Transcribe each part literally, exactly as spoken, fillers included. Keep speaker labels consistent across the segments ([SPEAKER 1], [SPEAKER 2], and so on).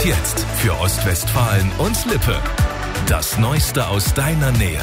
[SPEAKER 1] jetzt für Ostwestfalen und Lippe. Das Neueste aus deiner Nähe.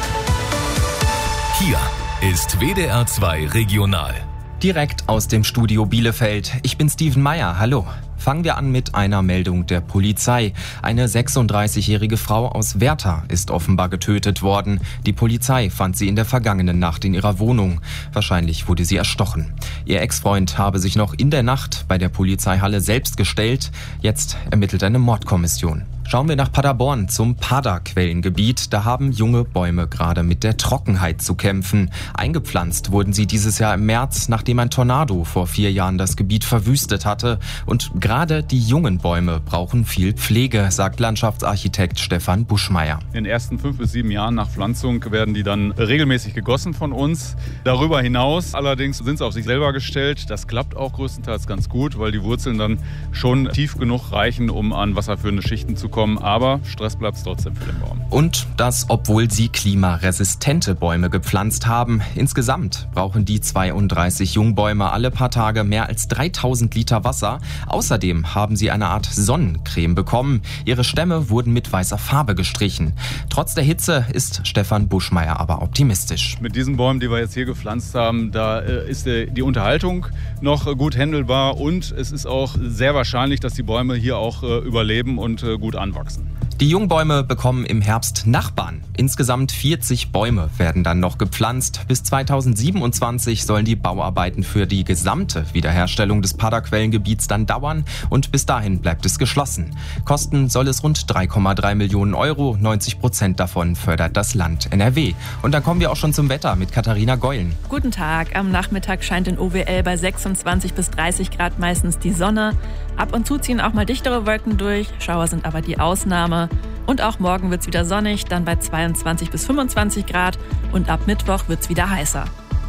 [SPEAKER 1] Hier ist W D R zwei Regional.
[SPEAKER 2] Direkt aus dem Studio Bielefeld. Ich bin Steven Meyer. Hallo. Fangen wir an mit einer Meldung der Polizei. Eine sechsunddreißigjährige Frau aus Werther ist offenbar getötet worden. Die Polizei fand sie in der vergangenen Nacht in ihrer Wohnung. Wahrscheinlich wurde sie erstochen. Ihr Ex-Freund habe sich noch in der Nacht bei der Polizeihalle selbst gestellt. Jetzt ermittelt eine Mordkommission. Schauen wir nach Paderborn zum Pader-Quellengebiet. Da haben junge Bäume gerade mit der Trockenheit zu kämpfen. Eingepflanzt wurden sie dieses Jahr im März, nachdem ein Tornado vor vier Jahren das Gebiet verwüstet hatte. Und gerade die jungen Bäume brauchen viel Pflege, sagt Landschaftsarchitekt Stefan Buschmeier.
[SPEAKER 3] In den ersten fünf bis sieben Jahren nach Pflanzung werden die dann regelmäßig gegossen von uns. Darüber hinaus allerdings sind sie auf sich selber gestellt. Das klappt auch größtenteils ganz gut, weil die Wurzeln dann schon tief genug reichen, um an wasserführende Schichten zu kommen. Aber Stress bleibt es trotzdem für den Baum.
[SPEAKER 2] Und das, obwohl sie klimaresistente Bäume gepflanzt haben. Insgesamt brauchen die zweiunddreißig Jungbäume alle paar Tage mehr als dreitausend Liter Wasser. Außerdem haben sie eine Art Sonnencreme bekommen. Ihre Stämme wurden mit weißer Farbe gestrichen. Trotz der Hitze ist Stefan Buschmeier aber optimistisch.
[SPEAKER 3] Mit diesen Bäumen, die wir jetzt hier gepflanzt haben, da ist die Unterhaltung noch gut händelbar und es ist auch sehr wahrscheinlich, dass die Bäume hier auch überleben und gut anwachsen.
[SPEAKER 2] Die Jungbäume bekommen im Herbst Nachbarn. Insgesamt vierzig Bäume werden dann noch gepflanzt. Bis zweitausendsiebenundzwanzig sollen die Bauarbeiten für die gesamte Wiederherstellung des Pader-Quellengebiets dann dauern und bis dahin bleibt es geschlossen. Kosten soll es rund drei Komma drei Millionen Euro. neunzig Prozent davon fördert das Land N R W. Und dann kommen wir auch schon zum Wetter mit Katharina Geulen.
[SPEAKER 4] Guten Tag. Am Nachmittag scheint in O W L bei sechsundzwanzig bis dreißig Grad meistens die Sonne. Ab und zu ziehen auch mal dichtere Wolken durch. Schauer sind aber die Ausnahme. Und auch morgen wird es wieder sonnig, dann bei zweiundzwanzig bis fünfundzwanzig Grad. Und ab Mittwoch wird es wieder heißer.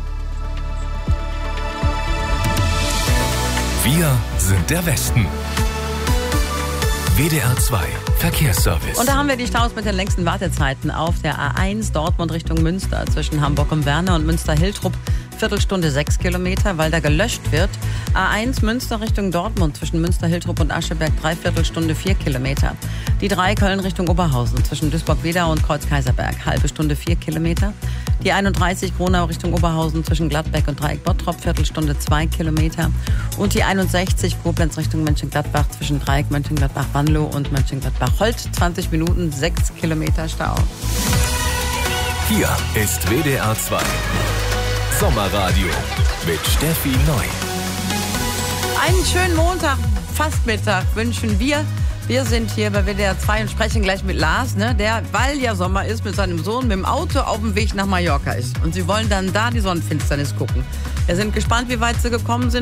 [SPEAKER 1] Wir sind der Westen. W D R zwei Verkehrsservice.
[SPEAKER 5] Und da haben wir die Staus mit den längsten Wartezeiten auf der A eins Dortmund Richtung Münster zwischen Hamburg und Werne und Münster-Hiltrup. Viertelstunde sechs Kilometer, weil da gelöscht wird. A eins Münster Richtung Dortmund zwischen Münster-Hiltrup und Ascheberg Dreiviertelstunde vier Kilometer. Die drei Köln Richtung Oberhausen zwischen Duisburg-Wedau und Kreuz-Kaiserberg halbe Stunde vier Kilometer. Die einunddreißig Gronau Richtung Oberhausen zwischen Gladbeck und Dreieck-Bottrop Viertelstunde zwei Kilometer. Und die einundsechzig Koblenz Richtung Mönchengladbach zwischen Dreieck Mönchengladbach-Wanlo und Mönchengladbach-Holt zwanzig Minuten sechs Kilometer Stau.
[SPEAKER 1] Hier ist W D R zwei Sommerradio mit Steffi Neu.
[SPEAKER 5] Einen schönen Montag, fast Mittag wünschen wir. Wir sind hier bei W D R zwei und sprechen gleich mit Lars, ne, der, weil ja Sommer ist, mit seinem Sohn mit dem Auto auf dem Weg nach Mallorca ist. Und sie wollen dann da die Sonnenfinsternis gucken. Wir sind gespannt, wie weit sie gekommen sind.